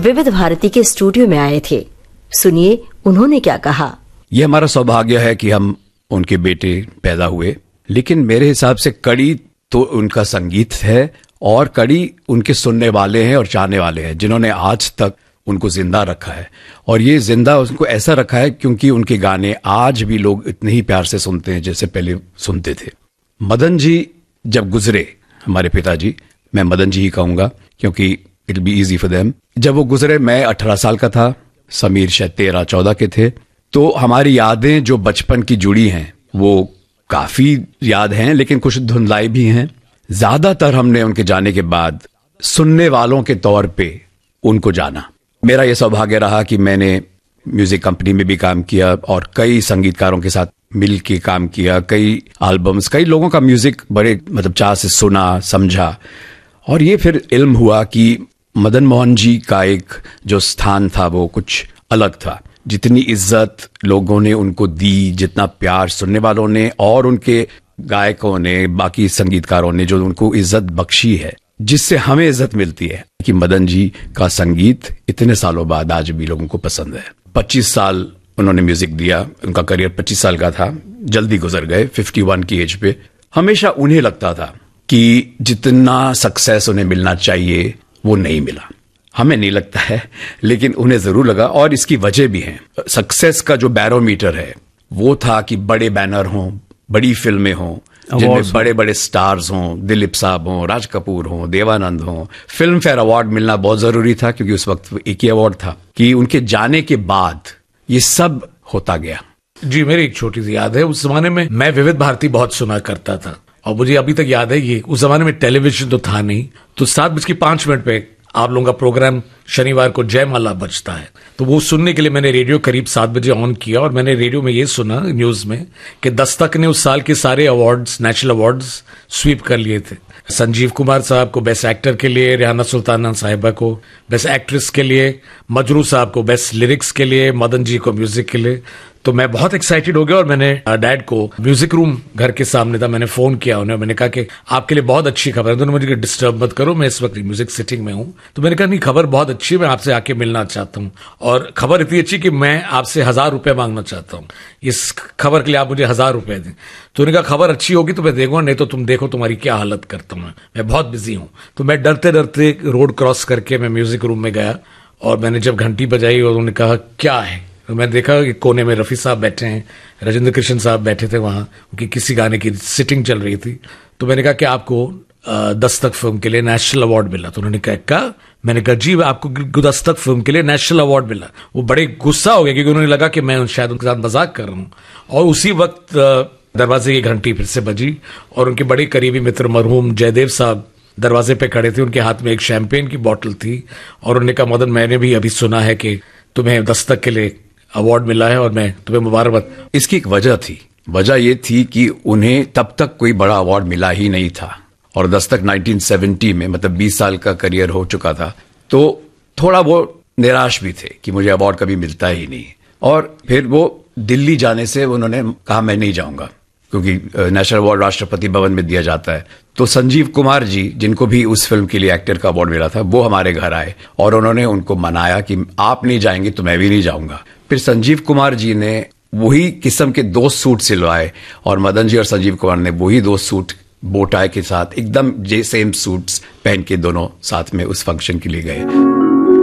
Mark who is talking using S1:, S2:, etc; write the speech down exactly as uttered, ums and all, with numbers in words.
S1: विविध भारती के स्टूडियो में आए थे। सुनिए उन्होंने क्या कहा।
S2: ये हमारा सौभाग्य है कि हम उनके बेटे पैदा हुए, लेकिन मेरे हिसाब से कड़ी तो उनका संगीत है और कड़ी उनके सुनने वाले हैं और चाहने वाले हैं, जिन्होंने आज तक उनको जिंदा रखा है। और ये जिंदा उनको ऐसा रखा है क्योंकि उनके गाने आज भी लोग इतने ही प्यार से सुनते हैं जैसे पहले सुनते थे। मदन जी जब गुजरे, हमारे पिताजी, मैं मदन जी ही कहूंगा क्योंकि it be easy for them, जब वो गुजरे मैं अठारह साल का था, समीर शायद तेरह चौदह के थे। तो हमारी यादें जो बचपन की जुड़ी हैं वो काफी याद हैं, लेकिन कुछ धुंधलाई भी हैं। ज्यादातर हमने उनके जाने के बाद सुनने वालों के तौर पे उनको जाना। मेरा यह सौभाग्य रहा कि मैंने म्यूजिक कंपनी में भी काम किया और कई संगीतकारों के साथ मिल के काम किया, कई एल्बम्स, कई लोगों का म्यूजिक बड़े मतलब चाह से सुना, समझा। और ये फिर इल्म हुआ कि मदन मोहन जी का एक जो स्थान था वो कुछ अलग था। जितनी इज्जत लोगों ने उनको दी, जितना प्यार सुनने वालों ने और उनके गायकों ने, बाकी संगीतकारों ने जो उनको इज्जत बख्शी है, जिससे हमें इज्जत मिलती है कि मदन जी का संगीत इतने सालों बाद आज भी लोगों को पसंद है। पच्चीस साल उन्होंने म्यूजिक दिया, उनका करियर पच्चीस साल का था, जल्दी गुजर गए इक्यावन की एज पे। हमेशा उन्हें लगता था कि जितना सक्सेस उन्हें मिलना चाहिए वो नहीं मिला। हमें नहीं लगता है, लेकिन उन्हें जरूर लगा और इसकी वजह भी है। सक्सेस का जो बैरोमीटर है वो था कि बड़े बैनर हों, बड़ी फिल्में हों, जिनमें बड़े बड़े स्टार्स हों, दिलीप साहब हों, राज कपूर हों, देवानंद हों। फिल्म फेयर अवार्ड मिलना बहुत जरूरी था क्योंकि उस वक्त एक ही अवार्ड था। कि उनके जाने के बाद ये सब होता गया।
S3: जी, मेरी एक छोटी सी याद है, उस जमाने में मैं विविध भारती बहुत सुना करता था और मुझे अभी तक याद है ये उस जमाने में टेलीविजन तो था नहीं, तो सात बज के पांच मिनट पे आप लोगों का प्रोग्राम शनिवार को जयमाला बजता है, तो वो सुनने के लिए मैंने रेडियो करीब सात बजे ऑन किया और मैंने रेडियो में ये सुना न्यूज में कि दस्तक ने उस साल के सारे अवार्ड्स, नेशनल अवार्ड्स स्वीप कर लिए थे। संजीव कुमार साहब को बेस्ट एक्टर के लिए, रेहाना सुल्ताना साहिबा को बेस्ट एक्ट्रेस के लिए, मजरू साहब को बेस्ट लिरिक्स के लिए, मदन जी को म्यूजिक के लिए। तो मैं बहुत एक्साइटेड हो गया और मैंने डैड को, म्यूजिक रूम घर के सामने था, मैंने फोन किया उन्हें, मैंने कहा कि आपके लिए बहुत अच्छी खबर है। उन्होंने मुझे डिस्टर्ब मत करो, मैं इस वक्त म्यूजिक सिटिंग में हूं। तो मैंने कहा नहीं, खबर बहुत अच्छी है, मैं आपसे आके मिलना चाहता हूं और खबर इतनी अच्छी कि मैं आपसे हजार रुपए मांगना चाहता हूं, इस खबर के लिए आप मुझे हजार रुपए दें। तो उन्होंने कहा खबर अच्छी होगी तो मैं देखूंगा, नहीं तो तुम देखो तुम्हारी क्या हालत करता हूं, मैं बहुत बिजी हूं। तो मैं डरते डरते रोड क्रॉस करके मैं म्यूजिक रूम में गया और मैंने जब घंटी बजाई और उन्होंने कहा क्या है, तो मैंने देखा कि कोने में रफी साहब बैठे हैं, राजेंद्र कृष्ण साहब बैठे थे वहां, उनकी किसी गाने की सिटिंग चल रही थी। तो मैंने कहा कि आपको दस्तक फिल्म के लिए नेशनल अवार्ड मिला। तो उन्होंने कहा क्या? मैंने कहा जी, आपको दस्तक फिल्म के लिए नेशनल अवार्ड मिला। वो बड़े गुस्सा हो गए क्योंकि उन्होंने लगा कि मैं शायद उनके साथ मजाक कर रहा हूं। और उसी वक्त दरवाजे की घंटी फिर से बजी और उनके बड़े करीबी मित्र मरहूम जयदेव साहब दरवाजे पे खड़े थे, उनके हाथ में एक शैंपेन की बोतल थी और उन्होंने कहा मदन, मैंने भी अभी सुना है कि तुम्हें दस्तक के लिए अवार्ड मिला है और मैं तुम्हें मुबारकबाद।
S2: इसकी एक वजह थी, वजह ये थी कि उन्हें तब तक कोई बड़ा अवार्ड मिला ही नहीं था और दस्तक उन्नीस सौ सत्तर में, मतलब बीस साल का करियर हो चुका था, तो थोड़ा वो निराश भी थे कि मुझे अवार्ड कभी मिलता ही नहीं। और फिर वो दिल्ली जाने से उन्होंने कहा मैं नहीं जाऊंगा क्योंकि नेशनल अवार्ड राष्ट्रपति भवन में दिया जाता है। तो संजीव कुमार जी, जिनको भी उस फिल्म के लिए एक्टर का अवार्ड मिला था, वो हमारे घर आए और उन्होंने उनको मनाया कि आप नहीं जाएंगे तो मैं भी नहीं जाऊंगा। फिर संजीव कुमार जी ने वही किस्म के दो सूट सिलवाए और मदन जी और संजीव कुमार ने वही दो सूट बोटाई के साथ एकदम जे सेम सूट्स पहन के दोनों साथ में उस फंक्शन के लिए गए।